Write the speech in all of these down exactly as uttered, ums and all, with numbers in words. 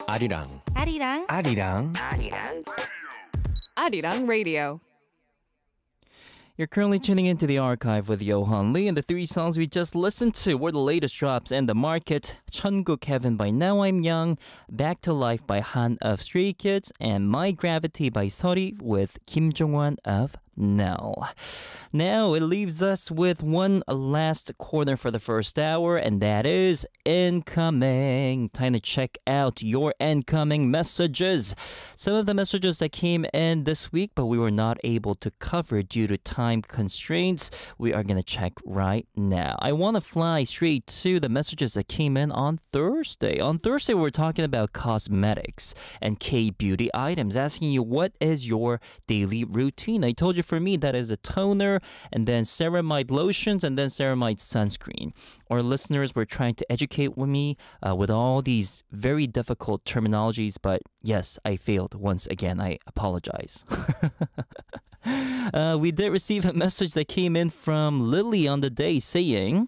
아리랑 아리랑 아리랑 Arirang Radio. You're currently tuning into the archive with Johan Lee, and the three songs we just listened to were the latest drops in the market. 천국 Heaven by Now I'm Young, Back to Life by Han of Stray Kids, and My Gravity by Sori with Kim Jong-won of Nell. Now it leaves us with one last corner for the first hour, and that is incoming. Time to check out your incoming messages. Some of the messages that came in this week, but we were not able to cover due to time constraints, we are going to check right now. I want to fly straight to the messages that came in on Thursday. On Thursday, we were talking about cosmetics and K-beauty items, asking you what is your daily routine. I told you for me that is a toner, and then ceramide lotions, and then ceramide sunscreen. Our listeners were trying to educate with me uh, with all these very difficult terminologies, but yes, I failed once again. I apologize. uh, we did receive a message that came in from Lily on the day saying,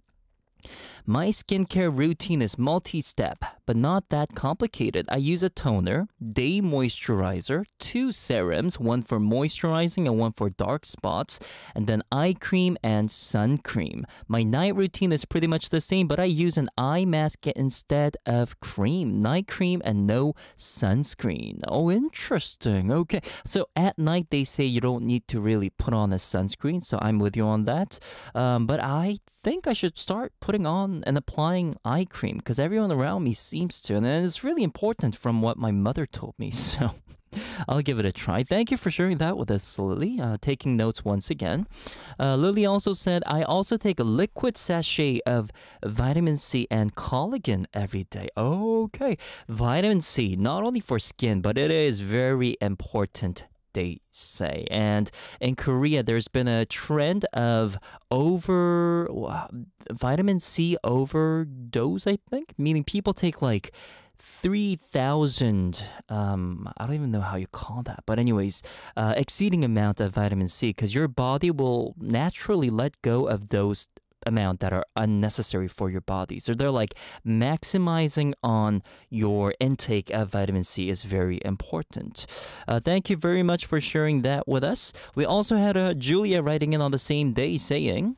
my skincare routine is multi-step, but not that complicated. I use a toner, day moisturizer, two serums, one for moisturizing and one for dark spots, and then eye cream and sun cream. My night routine is pretty much the same, but I use an eye mask instead of cream. Night cream and no sunscreen. Oh, interesting. Okay. So at night, they say you don't need to really put on a sunscreen, so I'm with you on that. Um, but I think I should start putting on and applying eye cream because everyone around me seems to, and it's really important from what my mother told me. So I'll give it a try. Thank you for sharing that with us, Lily. Uh, taking notes once again. Uh, Lily also said, I also take a liquid sachet of vitamin C and collagen every day. Okay. Vitamin C, not only for skin, but it is very important, they say. And in Korea, there's been a trend of over wow, vitamin C overdose, I think, meaning people take like three thousand, um, I don't even know how you call that. But anyways, uh, exceeding amount of vitamin C because your body will naturally let go of those amount that are unnecessary for your body. So they're like maximizing on your intake of vitamin C is very important. Uh, thank you very much for sharing that with us. We also had uh, Julia writing in on the same day saying,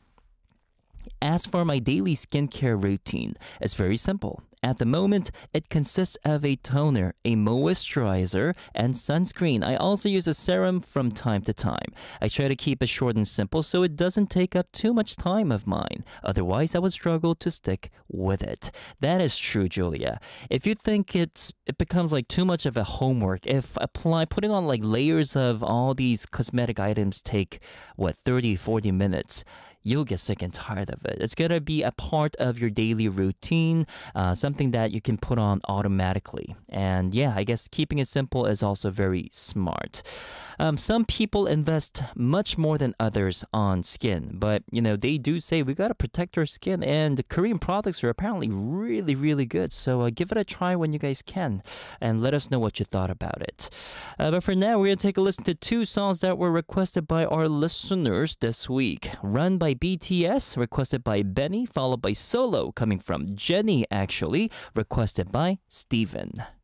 as for my daily skincare routine, it's very simple. At the moment, it consists of a toner, a moisturizer, and sunscreen. I also use a serum from time to time. I try to keep it short and simple so it doesn't take up too much time of mine. Otherwise, I would struggle to stick with it. That is true, Julia. If you think it's it becomes like too much of a homework, if apply putting on like layers of all these cosmetic items take, what, thirty, forty minutes, you'll get sick and tired of it. It's going to be a part of your daily routine, uh, something that you can put on automatically. And yeah, I guess keeping it simple is also very smart. Um, some people invest much more than others on skin, but you know, they do say we got to protect our skin, and the Korean products are apparently really, really good. So uh, give it a try when you guys can and let us know what you thought about it. Uh, but for now, we're going to take a listen to two songs that were requested by our listeners this week. Run by B T S, requested by Benny, followed by Solo, coming from Jenny, actually, requested by Steven.